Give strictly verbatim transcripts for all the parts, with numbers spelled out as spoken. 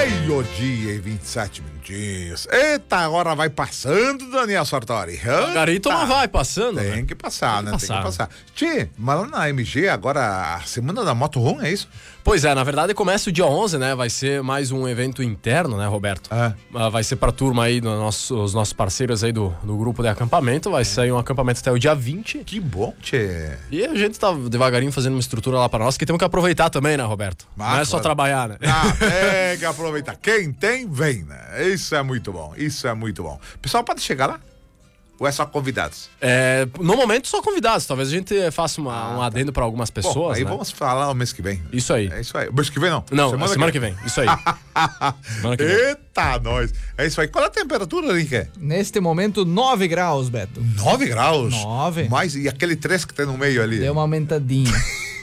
Meio-dia e vinte e sete minutinhos. Eita, a hora vai passando, Daniel Sartori. Garito não vai passando. Tem né? que passar, Tem né? que Tem que passar. passar. Tchê, mas lá na M G agora a semana da motorhome, é isso? Pois é, na verdade começa o dia onze, né? Vai ser mais um evento interno, né, Roberto? Ah. Ah, vai ser pra turma aí, do nosso, os nossos parceiros aí do, do grupo de acampamento. Vai sair um acampamento até o dia vinte. Que bom, tchê. E a gente tá devagarinho fazendo uma estrutura lá pra nós, que temos que aproveitar também, né, Roberto? Ah, Não é só claro. trabalhar, né? Ah, tem que aproveitar. Quem tem, vem, né? Isso é muito bom, isso é muito bom. O pessoal pode chegar lá? Ou é só convidados? É, no momento só convidados, talvez a gente faça uma, Ah, um tá. adendo pra algumas pessoas, Bom, aí né? vamos falar o mês que vem. Isso aí. É isso aí. O mês que vem não? Não, semana, semana que vem. Isso aí. Semana que vem. Eita, nós. É isso aí. Qual é a temperatura, Henrique? Neste momento, nove graus, Beto. nove graus? Nove. Mas e aquele três que tem no meio ali? Deu uma aumentadinha.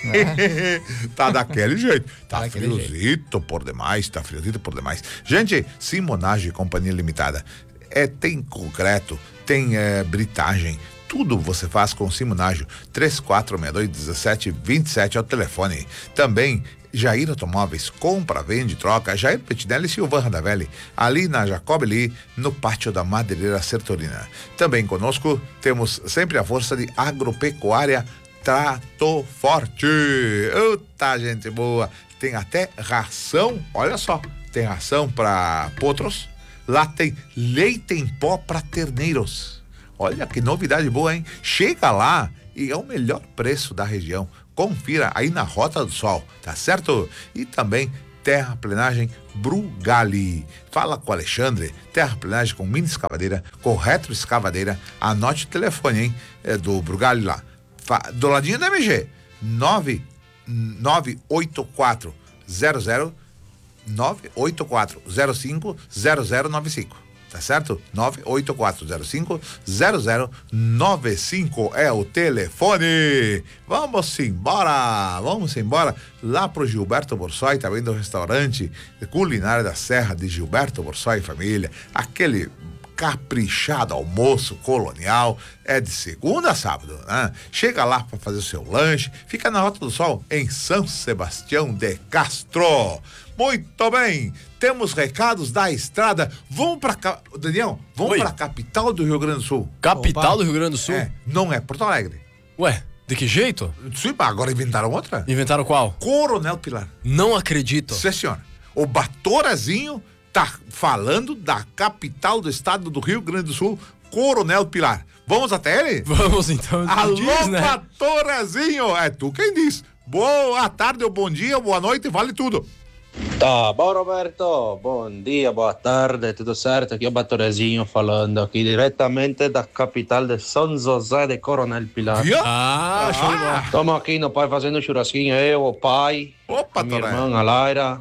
né? Tá daquele jeito. Tá Daquele friozito por demais, tá friozito por demais. Gente, Simonagem Companhia Limitada. É, tem concreto, tem é, britagem, tudo você faz com Simonagem. três quatro seis dois, um sete dois sete é o telefone. Também Jair Automóveis, compra, vende, troca. Jair Petinelli e Silvan Radavelli, ali na Jacob Lee, no pátio da Madeireira Sertorina. Também conosco temos sempre a força de Agropecuária Trato Forte. Eita, gente boa. Tem até ração, olha só, tem ração para potros. Lá tem leite em pó para terneiros. Olha que novidade boa, hein? Chega lá e é o melhor preço da região. Confira aí na Rota do Sol, tá certo? E também terraplenagem Brugali. Fala com o Alexandre, terraplenagem com mini escavadeira, com retroescavadeira. Anote o telefone, hein? É do Brugali lá. Fa- do ladinho da M G. nove nove oito quatro zero zero nove oito quatro zero cinco zero zero nove cinco. Tá certo? nove oito quatro zero cinco zero zero nove cinco é o telefone. Vamos embora, vamos embora lá pro Gilberto Borsoi, também do restaurante culinária da Serra de Gilberto Borsoi e família. Aquele caprichado almoço colonial, é de segunda a sábado, né? Chega lá para fazer o seu lanche, fica na Rota do Sol, em São Sebastião de Castro. Muito bem, temos recados da estrada. Vamos para cá, Daniel, vamos Oi. para a capital do Rio Grande do Sul. Capital Opa. do Rio Grande do Sul? É, não é Porto Alegre. Ué, de que jeito? Sim, mas agora inventaram outra? Inventaram qual? Coronel Pilar. Não acredito. Sim, senhora. O Batorazinho tá falando da capital do estado do Rio Grande do Sul, Coronel Pilar. Vamos até ele? Vamos então. Alô, diz, né? Batorazinho! É tu quem diz. Boa tarde, ou bom dia, boa noite, vale tudo. Tá bom, Roberto? Bom dia, boa tarde, tudo certo? Aqui é o Batorezinho falando aqui diretamente da capital de São José de Coronel Pilar. Viu? Ah, show de bola. Estamos aqui no pai fazendo churrasquinho, eu, o pai, Opa, a minha Toré. irmã, a Laira,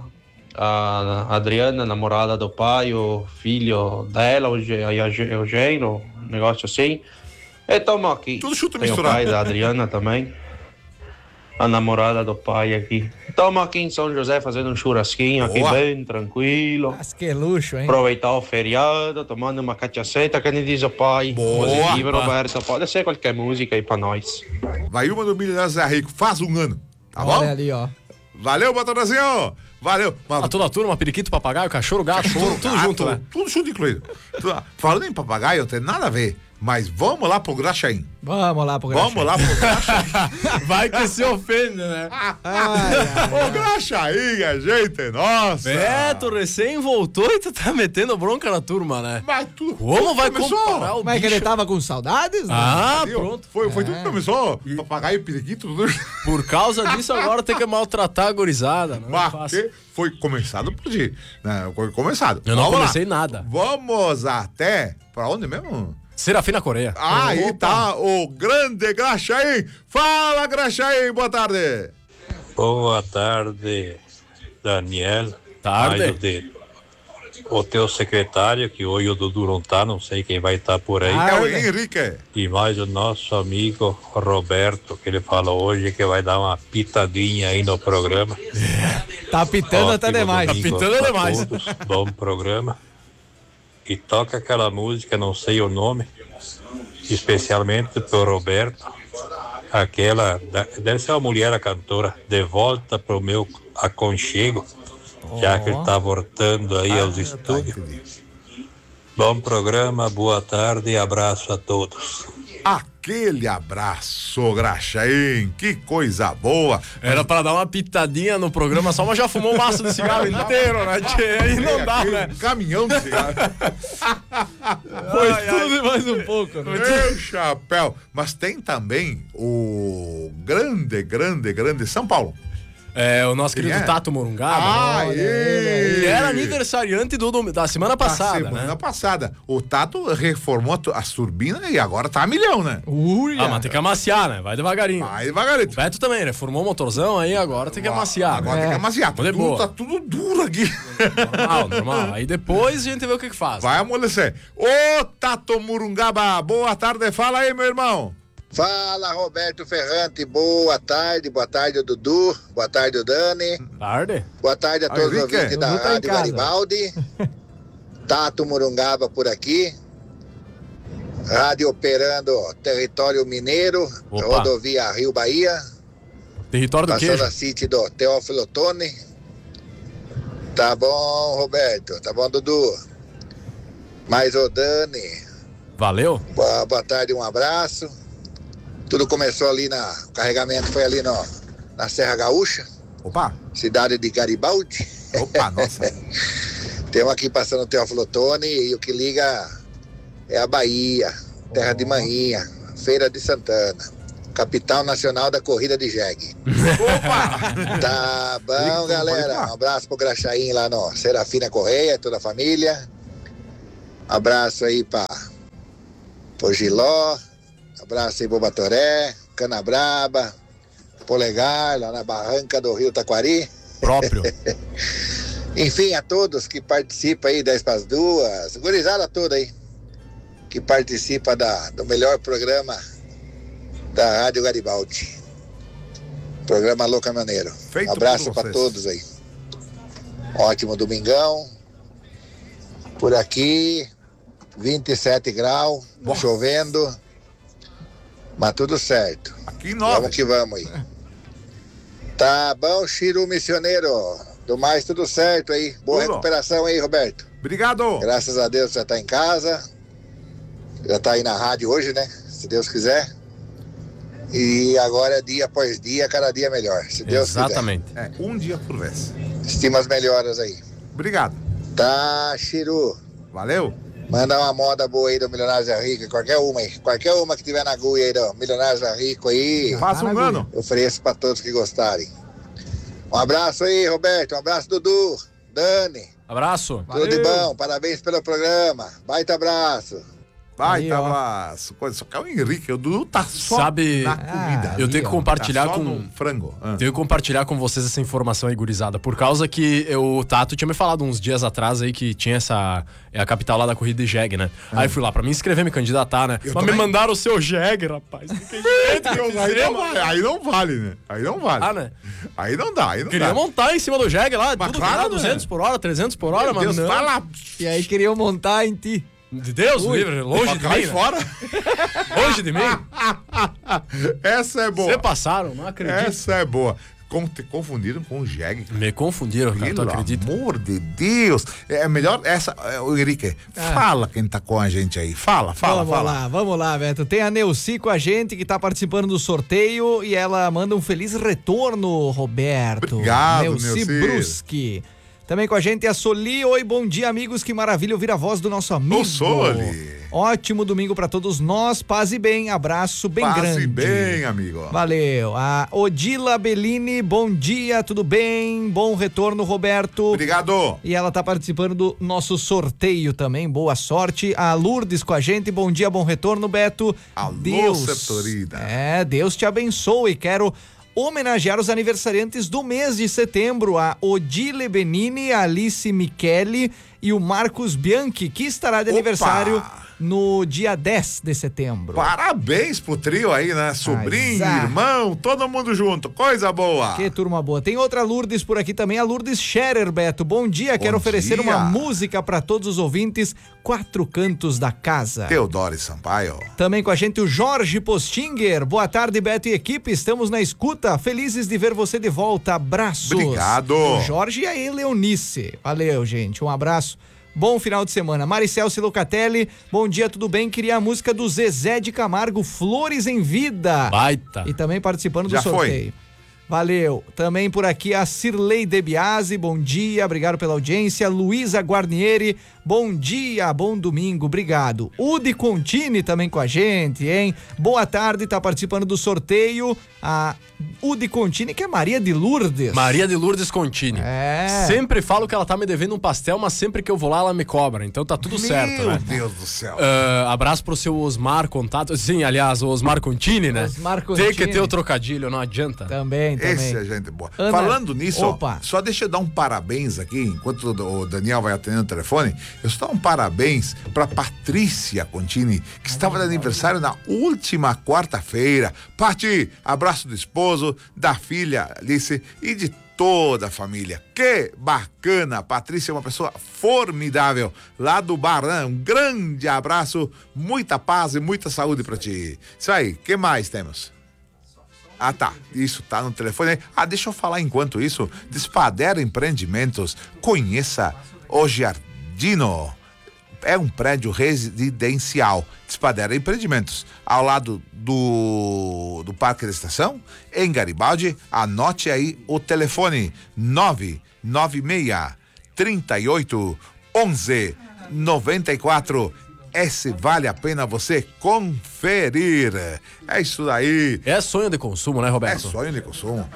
a Adriana, namorada do pai, o filho dela, o Ge- a Ge- Eugênio, um negócio assim. E estamos aqui. Tudo chuto Tem o misturado. pai da Adriana também, a namorada do pai aqui. Estamos aqui em São José fazendo um churrasquinho aqui Boa. bem tranquilo. Mas que luxo, hein? Aproveitar o feriado, tomando uma cachaceta, que nem diz o pai. Boa. Positivo, Roberto. Pode ser qualquer música aí pra nós. Vai uma do Milionário Zé Rico, faz um ano, tá Olha bom? ali, ó. Valeu, Batorazinho! Valeu! Mas- Ah, toda a turma, periquito, papagaio, cachorro, gato, tudo, tudo gato, junto, né? Tudo junto incluído. Tudo- Falando em papagaio, não tem nada a ver, mas vamos lá pro Graxaim. Vamos lá pro Vamos lá pro Graxaim. Vai que se ofende, né? O Graxaim, a gente, nossa! Beto, recém voltou e tu tá metendo bronca na turma, né? Mas tu, Como vai começou? comparar o Mas é que ele bicho? tava com saudades, né? Ah, Viu? pronto. Foi, foi tudo É. que começou. Papagaio, periquito, tudo. Por causa disso, agora tem que maltratar a gurizada. Não é Mas fácil. que foi começado por ti. Né? Foi começado. Eu não Vamos lá. comecei nada. Vamos até. Pra onde mesmo? Serafina Coreia. Aí Opa. tá o grande Graxaim. Fala, Graxaim, boa tarde. Boa tarde, Daniel. Tarde. Mais o, de- o teu secretário, que hoje o Dudu não tá, não sei quem vai estar por aí. Ah, É o Tarde. Henrique. E mais o nosso amigo Roberto, que ele falou hoje que vai dar uma pitadinha aí no programa. Tá pitando até Ótimo demais. domingo Tá pitando pra demais. todos, bom programa. E toca aquela música, não sei o nome, especialmente pro Roberto. Aquela, da- deve ser uma mulher a cantora, De Volta pro Meu Aconchego. já que ele tá voltando aí Ah, aos tá, estúdios. entendi. Bom programa, boa tarde e abraço a todos. Aquele abraço, Graxaim, que coisa boa. Era pra dar uma pitadinha no programa só, mas já fumou um maço de cigarro inteiro, né? Tchê? Aí não dá, Aquele né? caminhão de cigarro. Foi Ai, tudo e mais um pouco, né? Meu chapéu. Mas tem também o grande, grande, grande São Paulo. É, o nosso Quem querido é? Tato Morungaba. Ah, Olha ele. ele era aniversariante do, dom- da semana passada, Da semana né? passada. O Tato reformou a tu- as turbinas e agora tá a milhão, né? Ui, Ah, mas tem que amaciar, né? Vai devagarinho. Vai O devagarito. Beto também, né? Formou o motorzão aí, agora tem que amaciar. Agora né? tem que amaciar. Tá Mas é tudo, boa. tá tudo duro aqui. Normal, normal. Aí depois a gente vê o que que faz. Vai amolecer. Ô, Tato Morungaba, boa tarde. Fala aí, meu irmão. Fala, Roberto Ferrante, boa tarde, boa tarde, Dudu, boa tarde, Dani, Tarde? boa tarde a Aí, todos os Henrique, ouvintes da Dudu tá em Rádio casa. Garibaldi, Tato Morungaba por aqui, rádio operando território mineiro, Opa. rodovia Rio Bahia, Território do passando queijo. a City do Teófilo Otoni. Tá bom, Roberto, tá bom, Dudu, mais o Dani, Valeu? boa, boa tarde, um abraço. Tudo começou ali na. O carregamento foi ali no, na Serra Gaúcha, Opa, cidade de Garibaldi. opa, nossa. Temos aqui passando o Teófilo Otoni e o que liga é a Bahia, terra de Manhinha, Feira de Santana, capital nacional da corrida de jegue. Opa! Tá Liga, bom, pode galera? falar. Um abraço pro Graxaim lá no Serafina Correia, toda a família. Abraço aí pra pro Giló. Abraço aí pro Batoré, Canabraba, Polegar, lá na barranca do Rio Taquari. Próprio. Enfim, a todos que participam aí, dez para as duas, gurizada toda aí, que participa da, do melhor programa da Rádio Garibaldi. Programa Louca Maneiro. Feito Um abraço por para vocês. todos aí. Ótimo domingão. Por aqui, vinte e sete graus, Nossa. chovendo, mas tudo certo. Aqui em nove. Vamos que vamos aí. Tá bom, Chiru Missioneiro. Do mais, tudo certo aí. Boa Tudo. recuperação aí, Roberto. Obrigado. Graças a Deus já tá em casa. Já tá aí na rádio hoje, né? Se Deus quiser. E agora é dia após dia, cada dia melhor. Se Deus Exatamente. É, um dia por vez. quiser. Estimas melhoras aí. Obrigado. Tá, Chiru. Valeu. Manda uma moda boa aí do Milionários é Rico. Qualquer uma aí. Qualquer uma que tiver na agulha aí do Milionários é Rico aí. Faça um na agulha. ano. Eu ofereço pra todos que gostarem. Um abraço aí, Roberto. Um abraço, Dudu. Dani. Abraço. Tudo de bom. Parabéns pelo programa. Baita abraço. Vai, Aí, tá ó. abraço. Coisa- Só que é o Henrique. O Dudu tá só Sabe- na comida. Eu tenho que ó. compartilhar Tá só com. no frango. Ah. Tenho que compartilhar com vocês essa informação aí, gurizada. Por causa que eu- o Tato tinha me falado uns dias atrás aí que tinha essa. É a capital lá da corrida de jegue, né? Aí fui lá pra me inscrever, me candidatar, né? Eu Mas também. me mandaram o seu jegue, rapaz. Não tem jeito, que aí, dizer, não mano. vale, aí não vale, né? Aí não vale. Ah, né? Aí não dá, aí não Queria dá. montar em cima do jegue lá, Mas tudo claro, lá, né? duzentos por hora, trezentos por hora, Meu mas Deus, não. vai lá. E aí queriam montar em ti. De Deus, livre, longe de Cai mim. né? fora. Longe de mim. Essa é boa. Você passaram, não acredito. Essa é boa. Com, te confundiram com o Jeg. Me confundiram, cara, tu Pelo acredita? amor de Deus. É melhor essa. é, O Henrique, fala quem tá com a gente aí. Fala, fala, vamos fala. lá, vamos lá, Beto. Tem a Neuci com a gente que tá participando do sorteio e ela manda um feliz retorno, Roberto. Obrigado, Neuci Neuci. Bruschi. Também com a gente a Soli. Oi, bom dia, amigos. Que maravilha ouvir a voz do nosso amigo. Ô, Soli. Ótimo domingo pra todos nós. Paz e bem. Abraço bem Passe grande. bem, amigo. Valeu. A Odila Bellini, bom dia, tudo bem? Bom retorno, Roberto. Obrigado. E ela tá participando do nosso sorteio também. Boa sorte. A Lourdes com a gente. Bom dia, bom retorno, Beto. Alô, Setorida. É, Deus te abençoe. Quero homenagear os aniversariantes do mês de setembro, a Odile Benini, a Alice Michele e o Marcos Bianchi, que estará de Opa! aniversário no dia dez de setembro. Parabéns pro trio aí, né? Sobrinho, Mas, ah. irmão, todo mundo junto. Coisa boa. Que turma boa. Tem outra Lourdes por aqui também, a Lourdes Scherer, Beto. Bom dia, Bom quero oferecer dia. uma música para todos os ouvintes, Quatro Cantos da Casa. Teodoro Sampaio. Também com a gente o Jorge Postinger. Boa tarde, Beto e equipe. Estamos na escuta. Felizes de ver você de volta. Abraços. Obrigado. O Jorge e a Eleonice. Valeu, gente. Um abraço. Bom final de semana. Maricel Silocatelli. Bom dia, tudo bem? Queria a música do Zezé de Camargo, Flores em Vida. Baita. E também participando do Já sorteio. foi. Valeu. Também por aqui a Cirlei De Biasi, bom dia, obrigado pela audiência. Luísa Guarnieri, bom dia, bom domingo, obrigado. Udi Contini também com a gente, hein? Boa tarde, tá participando do sorteio a Udi Contini, que é Maria de Lourdes. Maria de Lourdes Contini. É. Sempre falo que ela tá me devendo um pastel, mas sempre que eu vou lá ela me cobra, então tá tudo certo, Meu né? Deus do céu. Uh, abraço pro seu Osmar Contato. Sim, aliás, o Osmar Contini, né? Osmar Contini. Tem que ter o trocadilho, não adianta. Também, também. Esse é gente boa. Ana- Falando nisso, ó, Opa. só deixa eu dar um parabéns aqui, enquanto o Daniel vai atendendo o telefone, eu só dar um parabéns pra Patrícia Contini, que estava de aniversário na última quarta-feira. Pati, abraço do esposo, da filha Alice e de toda a família. Que bacana! Patrícia é uma pessoa formidável lá do Baran. Um grande abraço, muita paz e muita saúde pra ti. Isso aí, que mais temos? Ah, tá. Isso tá no telefone aí. Ah, deixa eu falar enquanto isso. Despadera Empreendimentos. Conheça o Giardino. É um prédio residencial. Despadera Empreendimentos. Ao lado do, do Parque da Estação, em Garibaldi. Anote aí o telefone: nove nove seis, três oito, onze, noventa e quatro. Esse vale a pena você conferir. É isso daí. É sonho de consumo, né, É Roberto? sonho de consumo.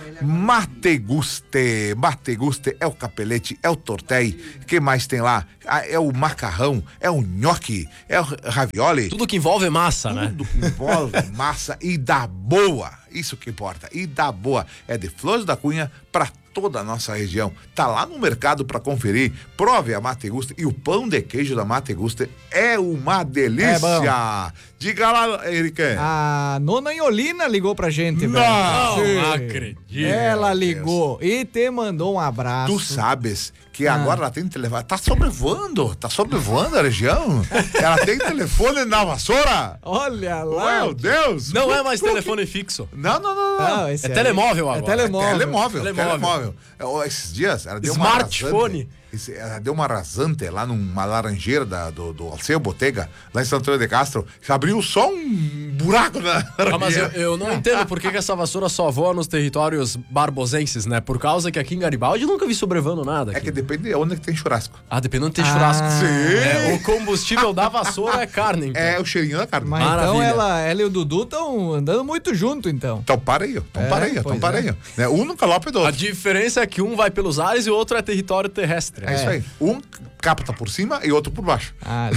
Mateguste. Mateguste é o capelete, é o tortei. Que mais tem lá? Ah, é o macarrão, é o nhoque, é o ravioli. Tudo que envolve massa, né? Tudo que envolve massa e da boa. Isso que importa. E da boa. É de Flores da Cunha pra toda a nossa região. Tá lá no mercado pra conferir. Prove a Mateguste. E o pão de queijo da Mateguste é uma delícia. É bom. Diga lá, Henrique. A Nona Iolina ligou pra gente, velho. Não Sim. acredito. Ela Meu ligou e te mandou um abraço. Tu sabes que Ah. agora ela tem telefone. Tá sobrevoando, tá sobrevoando a região. Ela tem telefone na vassoura. Olha lá. Meu Deus. Não é mais telefone fixo. Não, não, não, não. Não, esse É aí- telemóvel É agora. telemóvel. Telemóvel, Telemóvel. telemóvel. É, Esses dias ela deu Smartphone. uma rasante, esse- ela deu uma rasante lá numa laranjeira da, do, do Alceu Botega, lá em Santo Antônio de Castro. Abriu só um buraco na Ah, mas eu, laranjeira. eu não entendo por que, que essa vassoura só voa nos territórios barbosenses, né? Por causa que aqui em Garibaldi eu nunca vi sobrevando nada. É Aqui. que depende de onde que tem churrasco. Ah, dependendo de ter churrasco. Sim. É, o combustível da vassoura é carne, então. É o cheirinho da carne. Mas então Maravilha. ela, ela e o Dudu estão andando muito junto, então. Então para aí, então É, para aí, então pois para é. aí. Né? Um no calope do A outro. diferença é que um vai pelos ares e o outro é território terrestre. É isso aí. Um capta por cima e outro por baixo. Ali,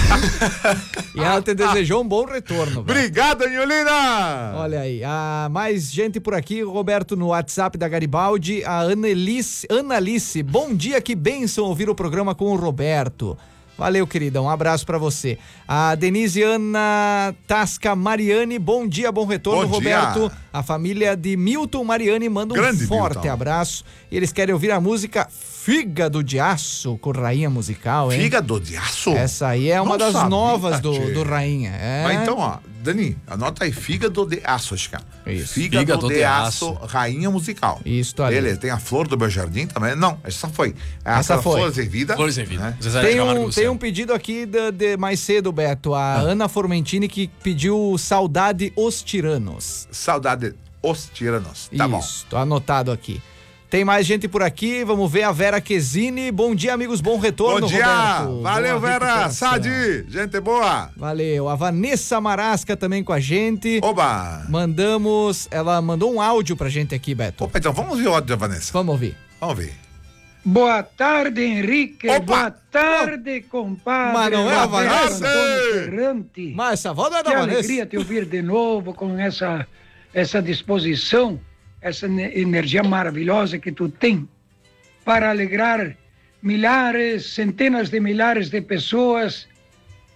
ó. E ela te desejou um bom retorno, velho. Obrigado, Anholina! Olha aí, a mais gente por aqui, Roberto, no WhatsApp da Garibaldi, a Annelice, Annalice, bom dia, que bênção ouvir o programa com o Roberto. Valeu, querida, um abraço pra você. A Denise Ana Tasca Mariani, bom dia, bom retorno, Bom dia. Roberto. A família de Milton Mariani manda um Grande forte Milton. abraço. E eles querem ouvir a música Fígado de Aço, com Rainha Musical, hein? Fígado de aço? Essa aí é uma Não das sabia, novas do, tchê. do Rainha. É. Mas então, ó, Dani, anota aí, fígado de aço, Chica. Isso. Fígado, Fígado de, de aço, aço. rainha musical. Isso ali. Beleza, tem a flor do meu jardim também. Não, essa foi. Essa Aquela foi. Flores em vida. Flores em vida. né? Zezé de Tem Camargo um, tem Luciano. um pedido aqui de, de mais cedo, Beto. A Ana Formentini que pediu Saudade Os Tiranos. Saudade, os tiranos. Tá bom. Isso, tô anotado aqui. Tem mais gente por aqui, vamos ver a Vera Quesini. Bom dia, amigos, bom retorno, Bom dia! Roberto. Valeu, Boa Vera! recuperação. Sadi! Gente boa! Valeu. A Vanessa Marasca também com a gente. Oba! Mandamos, ela mandou um áudio pra gente aqui, Beto. Opa, então vamos ver o áudio da Vanessa. Vamos ouvir. Vamos ver. Boa tarde, Henrique. Opa! Boa tarde, compadre. Mas não é a Roberto Vanessa? Antônio Ferrante. Mas essa voz não é Que da Vanessa. alegria te ouvir de novo com essa, essa disposição, essa ne- energia maravilhosa que tu tem para alegrar milhares, centenas de milhares de pessoas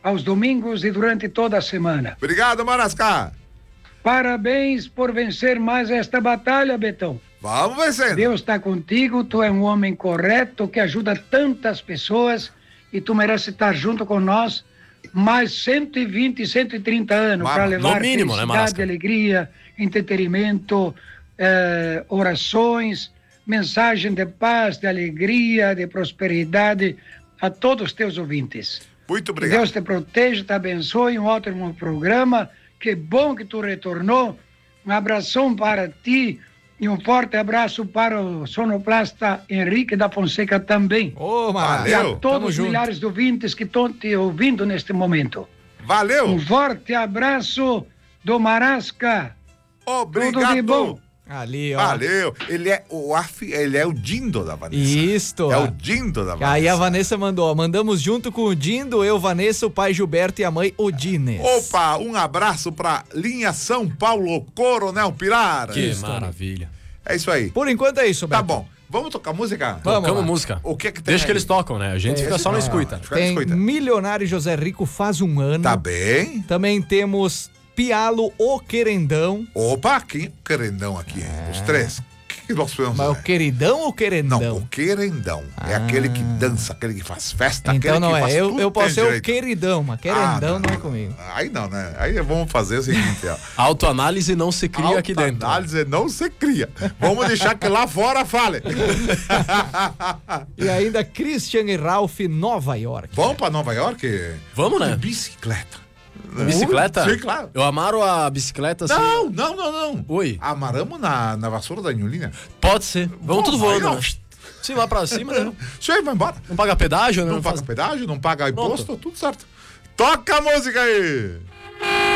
aos domingos e durante toda a semana. Obrigado, Marasca. Parabéns por vencer mais esta batalha, Betão. Vamos vencendo. Deus está contigo, tu é um homem correto que ajuda tantas pessoas e tu merece estar junto com nós mais cento e vinte, cento e trinta anos para levar no mínimo, né, felicidade, Marasca? alegria, entretenimento, eh, orações, mensagem de paz, de alegria, de prosperidade a todos os teus ouvintes. Muito Que obrigado. Deus te proteja, te abençoe, um ótimo programa. Que bom que tu retornou. Um abração para ti e um forte abraço para o sonoplasta Henrique da Fonseca também. Ô, Marasca. E a Valeu. todos Tamo os junto. milhares de ouvintes que estão te ouvindo neste momento. Valeu. Um forte abraço do Marasca. Obrigado. Tudo de bom. Ali, ó. Valeu. Ele é o af... ele é o Dindo da Vanessa. Isto. É ó. o Dindo da Vanessa. Aí a Vanessa mandou, ó, mandamos junto com o Dindo, eu, Vanessa, o pai Gilberto e a mãe Odines. Opa, um abraço pra linha São Paulo, Coronel Pilar. Que maravilha. É isso aí. Por enquanto é isso, Beto. Tá bom. Vamos tocar música? Vamos Tocamos lá. música. O que que tem Deixa que aí? eles tocam, né? A gente fica só na escuta. Fica na Tem escuta. Milionário José Rico faz um ano. Tá bem. Também temos Pialo, o Querendão. Opa, quem é o querendão aqui? Os três. O que nós podemos Mas o fazer? queridão ou querendão? Não, o querendão. É aquele que dança, aquele que faz festa, Então aquele não que é, faz eu, tudo eu que posso tem ser o direito. queridão, mas querendão Ah, não é comigo. Aí não, né? Aí vamos fazer o seguinte, ó. Autoanálise não se cria aqui dentro. Análise não se cria. Vamos deixar que lá fora fale. E ainda Christian e Ralph, Nova York. Vamos pra Nova York? Vamos, né? De bicicleta. Bicicleta? Sim, claro. Eu amaro a bicicleta assim. Não, não, não, não. Oi. Amaramos na, na vassoura da Nholinha. Pode ser. Vamos tudo voando, aí, né? Sim, lá pra cima, né? Isso aí, vai embora. Não paga pedágio, né? Não, Não paga faz... pedágio, não paga Pronto. imposto, tudo certo. Toca a música aí!